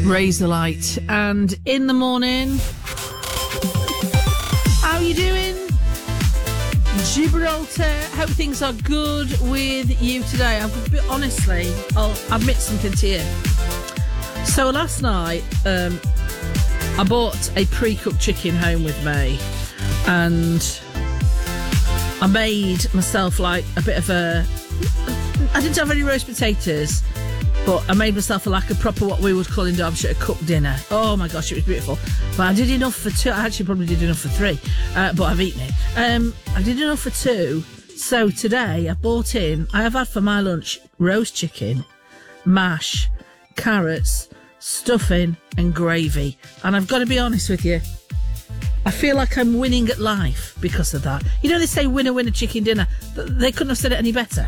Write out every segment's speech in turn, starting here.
Razorlight. And in the morning, how are you doing? Gibraltar, hope things are good with you today. Honestly, I'll admit something to you. So last night, I bought a pre-cooked chicken home with me, and I made myself like a bit of a... I didn't have any roast potatoes, but I made myself like a proper, what we would call in Derbyshire, a cooked dinner. Oh my gosh, it was beautiful. But I did enough for two. I actually probably did enough for three, but I've eaten it. I did enough for two. So today I have had for my lunch roast chicken, mash, carrots, stuffing and gravy. And I've got to be honest with you, I feel like I'm winning at life because of that. You know, they say winner, winner, chicken dinner. They couldn't have said it any better.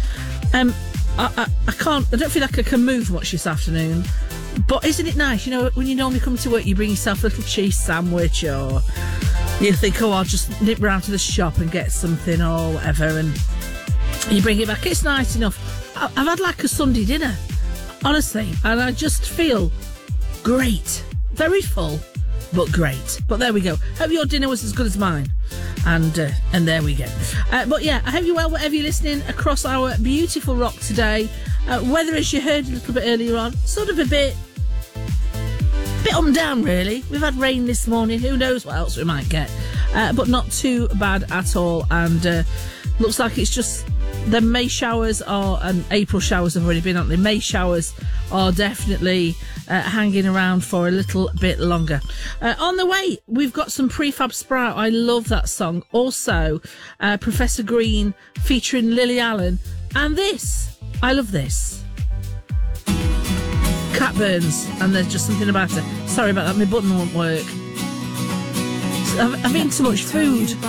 I don't feel like I can move much this afternoon. But isn't it nice, you know, when you normally come to work, you bring yourself a little cheese sandwich, or you think, oh, I'll just nip round to the shop and get something or whatever, and you bring it back. It's nice enough. I've had like a Sunday dinner, honestly, and I just feel great. Very full, but great. But there we go. Hope your dinner was as good as mine. And there we go. But yeah, I hope you're well, whatever you're listening across our beautiful rock today. Weather, as you heard a little bit earlier on, sort of a bit up and down, really. We've had rain this morning. Who knows what else we might get. But not too bad at all. And looks like it's just the May showers and April showers have already been, haven't they? May showers are definitely hanging around for a little bit longer. On the way, we've got some Prefab Sprout. I love that song. Also, Professor Green featuring Lily Allen. And this, I love this. Cat Burns, and there's just something about it. Sorry about that, my button won't work. I've eaten too much food.